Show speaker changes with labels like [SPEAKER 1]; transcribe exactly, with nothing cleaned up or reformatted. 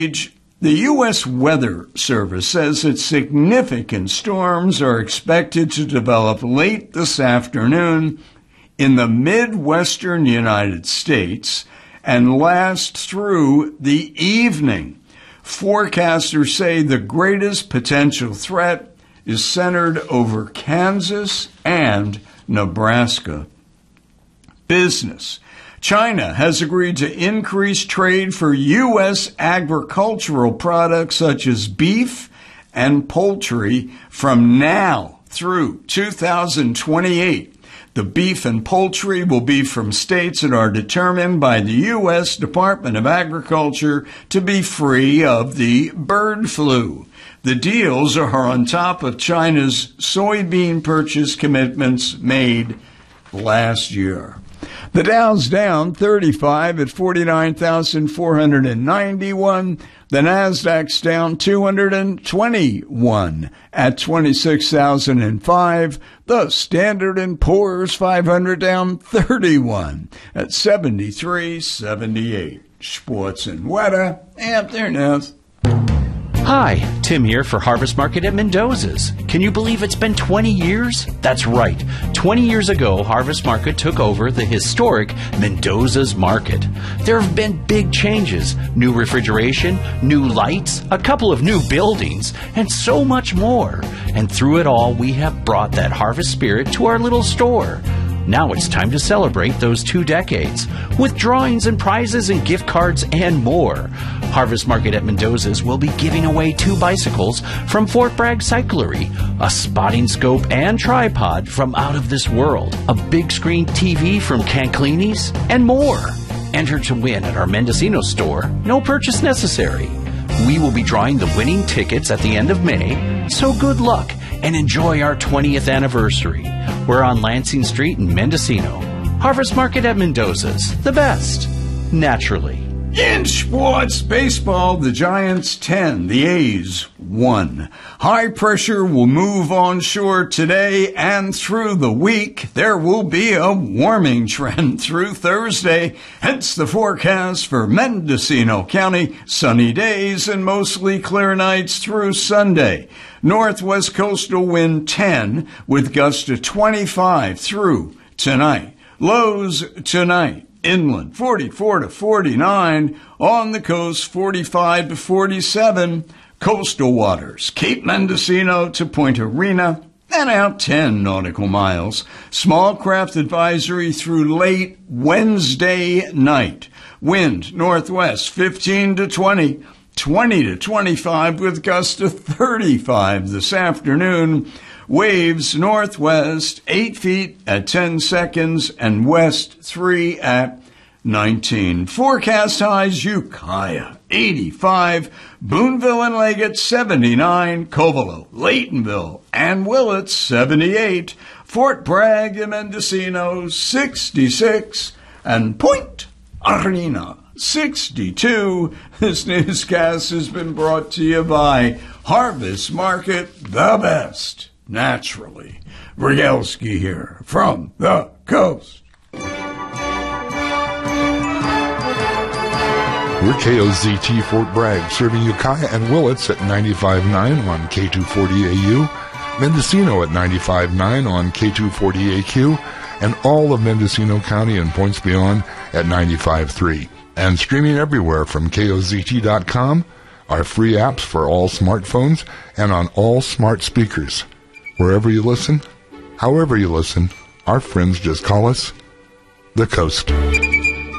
[SPEAKER 1] The U S Weather Service says that significant storms are expected to develop late this afternoon in the Midwestern United States and last through the evening. Forecasters say the greatest potential threat is centered over Kansas and Nebraska. Business. China has agreed to increase trade for U S agricultural products such as beef and poultry from now through two thousand twenty-eight. The beef and poultry will be from states that are determined by the U S Department of Agriculture to be free of the bird flu. The deals are on top of China's soybean purchase commitments made last year. The Dow's down thirty-five at forty-nine thousand four hundred ninety-one. The Nasdaq's down two hundred twenty-one at twenty-six thousand five. The Standard and Poor's five hundred down thirty-one at seventy-three seventy-eight. Sports and weather after this.
[SPEAKER 2] Hi, Tim here for Harvest Market at Mendoza's. Can you believe it's been twenty years? That's right. twenty years ago, Harvest Market took over the historic Mendoza's Market. There have been big changes, new refrigeration, new lights, a couple of new buildings, and so much more. And through it all, we have brought that harvest spirit to our little store. Now it's time to celebrate those two decades with drawings and prizes and gift cards and more. Harvest Market at Mendoza's will be giving away two bicycles from Fort Bragg Cyclery, a spotting scope and tripod from Out of This World, a big screen T V from Canclini's, and more. Enter to win at our Mendocino store. No purchase necessary. We will be drawing the winning tickets at the end of May, so good luck and enjoy our twentieth anniversary. We're on Lansing Street in Mendocino. Harvest Market at Mendoza's, the best, naturally.
[SPEAKER 1] In sports, baseball, the Giants ten, the A's one. High pressure will move onshore today and through the week. There will be a warming trend through Thursday, hence the forecast for Mendocino County. Sunny days and mostly clear nights through Sunday. Northwest coastal wind ten with gusts to twenty-five through tonight. Lows tonight. Inland, forty-four to forty-nine. On the coast, forty-five to forty-seven. Coastal waters, Cape Mendocino to Point Arena, and out ten nautical miles. Small craft advisory through late Wednesday night. Wind, northwest, fifteen to twenty. twenty to twenty-five with gusts to thirty-five this afternoon. Waves northwest, eight feet at ten seconds, and west three at nineteen. Forecast highs, Ukiah, eighty-five, Boonville and Leggett, seventy-nine, Covelo, Laytonville, and Willits, seventy-eight, Fort Bragg and Mendocino, sixty-six, and Point Arena, sixty-two. This newscast has been brought to you by Harvest Market, the best. Naturally. Rogalski here from the coast.
[SPEAKER 3] We're K O Z T Fort Bragg, serving Ukiah and Willits at ninety-five point nine on K two forty A U, Mendocino at ninety-five point nine on K two forty A Q, and all of Mendocino County and points beyond at ninety-five point three. And streaming everywhere from K O Z T dot com, our free apps for all smartphones, and on all smart speakers. Wherever you listen, however you listen, our friends just call us the Coast.